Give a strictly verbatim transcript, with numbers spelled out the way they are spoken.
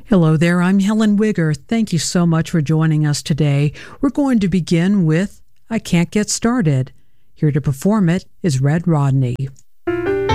Hello there, I'm Helen Wigger. Thank you so much for joining us today. We're going to begin with I Can't Get Started. Here to perform it is Red Rodney.